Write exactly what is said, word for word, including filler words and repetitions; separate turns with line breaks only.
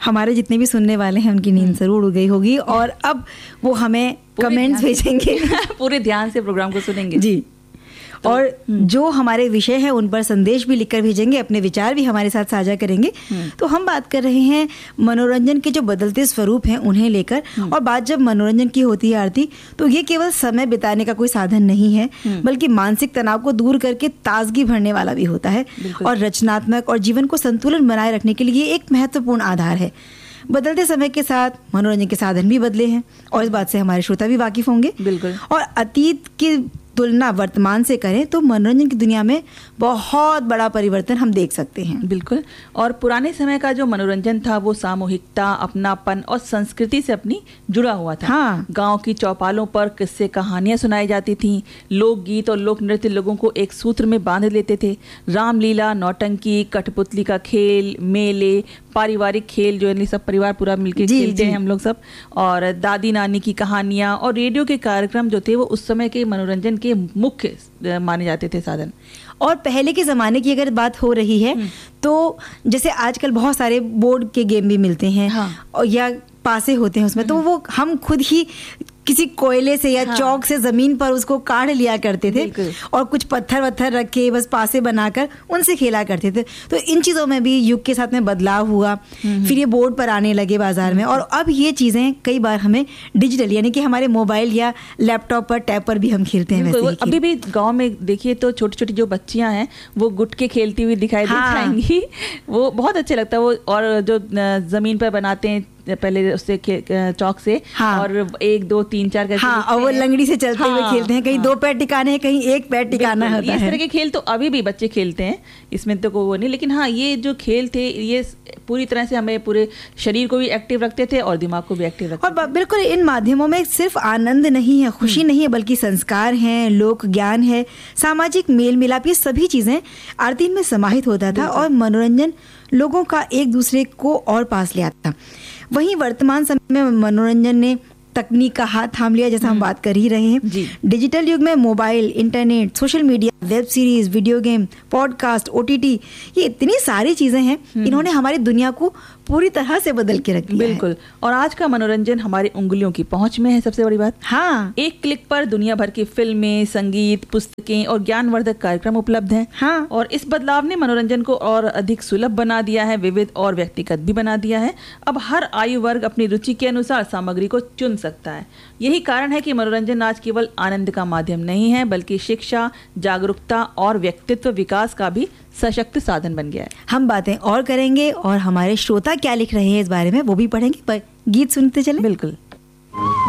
हमारे जितने भी सुनने वाले हैं उनकी नींद जरूर उड़ गई होगी और अब वो हमें कमेंट्स भेजेंगे।
पूरे ध्यान से प्रोग्राम को सुनेंगे
जी। तो, और जो हमारे विषय हैं उन पर संदेश भी लिखकर भेजेंगे, अपने विचार भी हमारे साथ साझा करेंगे। तो हम बात कर रहे हैं मनोरंजन के जो बदलते स्वरूप हैं उन्हें लेकर, और बात जब मनोरंजन की होती है आरती, तो ये केवल समय बिताने का कोई साधन नहीं है, बल्कि मानसिक तनाव को दूर करके ताजगी भरने वाला भी होता है और रचनात्मक और जीवन को संतुलन बनाए रखने के लिए एक महत्वपूर्ण आधार है। बदलते समय के साथ मनोरंजन के साधन भी बदले हैं और इस बात से हमारे श्रोता भी वाकिफ होंगे।
बिल्कुल।
और अतीत की तुलना वर्तमान से करें तो मनोरंजन की दुनिया में बहुत बड़ा परिवर्तन हम देख सकते हैं।
बिल्कुल। और पुराने समय का जो मनोरंजन था वो सामूहिकता, अपनापन और संस्कृति से अपनी जुड़ा हुआ था।
हाँ।
गांव की चौपालों पर किस्से कहानियां सुनाई जाती थीं, लोकगीत और लोक नृत्य लोगों को एक सूत्र में बांध लेते थे। रामलीला, नौटंकी, कठपुतली का खेल, मेले, पारिवारिक खेल जो है सब परिवार पूरा मिलकर खेलते हैं हम लोग सब, और दादी नानी की कहानियां और रेडियो के कार्यक्रम जो थे वो उस समय के मनोरंजन के मुख्य माने जाते थे साधन।
और पहले के ज़माने की अगर बात हो रही है तो जैसे आजकल बहुत सारे बोर्ड के गेम भी मिलते हैं। हाँ। और या पासे होते हैं उसमें, तो वो हम खुद ही किसी कोयले से या हाँ। चौक से जमीन पर उसको काढ़ लिया करते थे और कुछ पत्थर वत्थर रख के बस पासे बनाकर उनसे खेला करते थे। तो इन चीज़ों में भी युग के साथ में बदलाव हुआ, फिर ये बोर्ड पर आने लगे बाजार में, और अब ये चीज़ें कई बार हमें डिजिटल यानी कि हमारे मोबाइल या लैपटॉप पर, टैब पर भी हम खेलते हैं। वैसे
अभी भी गाँव में देखिए तो छोटी छोटी जो बच्चियाँ हैं वो गुटके खेलती हुई दिखाई
हाँ।
देंगी, वो बहुत अच्छा लगता है। वो और जो ज़मीन पर बनाते हैं पहले उससे चौक से, हाँ। और एक दो तीन चार करके,
हाँ, और वो लंगड़ी से चलते हुए हाँ, खेलते हैं, कहीं हाँ। दो पैर टिकाने हैं, कहीं एक पैर टिकाना होता है।
इस तरह के खेल तो अभी भी बच्चे खेलते हैं, इसमें तो कोई वो नहीं, लेकिन हाँ ये जो खेल थे ये पूरी तरह से हमें पूरे शरीर को भी एक्टिव रखते थे और दिमाग को भी एक्टिव रखते थे।
और बिल्कुल इन माध्यमों में सिर्फ आनंद नहीं है, खुशी नहीं है, बल्कि संस्कार हैं, लोक ज्ञान है, सामाजिक मेल मिलाप, ये सभी चीजें आरती में समाहित होता था और मनोरंजन लोगों का एक दूसरे को और पास ले आता था। वहीं वर्तमान समय में मनोरंजन ने तकनीक का हाथ थाम लिया, जैसा हम बात कर ही रहे हैं। डिजिटल युग में mobile, internet, social media, web series, video game, podcast, OTT, ये इतनी सारी चीजें हैं, इन्होंने हमारी दुनिया को पूरी तरह से बदल के रख दिया।
बिल्कुल। और आज का मनोरंजन हमारी उंगलियों की पहुंच में है, सबसे बड़ी बात।
हाँ।
एक क्लिक पर दुनिया भर की फिल्में, संगीत, पुस्तकें और ज्ञानवर्धक कार्यक्रम उपलब्ध हैं।
हाँ।
और इस बदलाव ने मनोरंजन को और अधिक सुलभ बना दिया है, विविध और व्यक्तिगत भी बना दिया है। अब हर आयु वर्ग अपनी रुचि के अनुसार सामग्री को चुन सकता है। यही कारण है कि मनोरंजन आज केवल आनंद का माध्यम नहीं है, बल्कि शिक्षा, जागरूकता और व्यक्तित्व विकास का भी सशक्त साधन बन गया है।
हम बातें और करेंगे और हमारे श्रोता क्या लिख रहे हैं इस बारे में वो भी पढ़ेंगे, पर गीत सुनते चलें।
बिल्कुल।